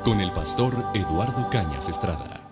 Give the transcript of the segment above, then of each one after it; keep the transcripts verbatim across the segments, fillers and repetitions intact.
con el pastor Eduardo Cañas Estrada.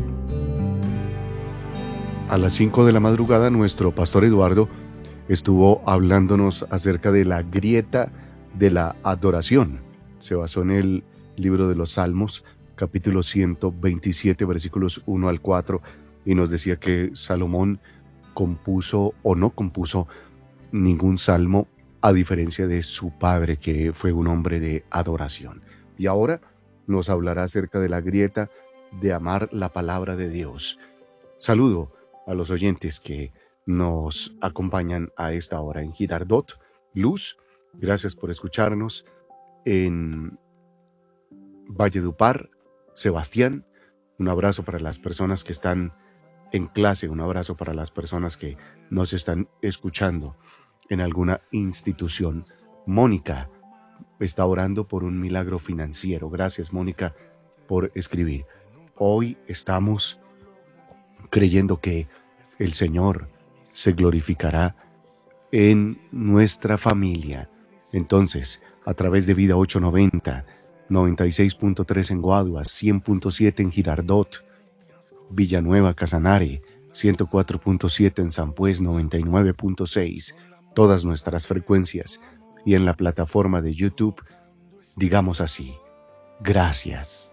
A las cinco de la madrugada, nuestro pastor Eduardo estuvo hablándonos acerca de la grieta de la adoración. Se basó en el libro de los Salmos, capítulo ciento veintisiete, versículos uno al cuatro, y nos decía que Salomón compuso o no compuso ningún salmo, a diferencia de su padre, que fue un hombre de adoración. Y ahora nos hablará acerca de la grieta de amar la palabra de Dios. Saludo a los oyentes que nos acompañan a esta hora en Girardot, Luz. Gracias por escucharnos en Valledupar, Sebastián. Un abrazo para las personas que están en clase, un abrazo para las personas que nos están escuchando en alguna institución. Mónica está orando por un milagro financiero. Gracias, Mónica, por escribir. Hoy estamos creyendo que el Señor se glorificará en nuestra familia. Entonces, a través de Vida ochocientos noventa, noventa y seis punto tres en Guaduas, cien punto siete en Girardot, Villanueva, Casanare, ciento cuatro punto siete en San Pues, noventa y nueve punto seis, todas nuestras frecuencias, y en la plataforma de YouTube, digamos así: gracias.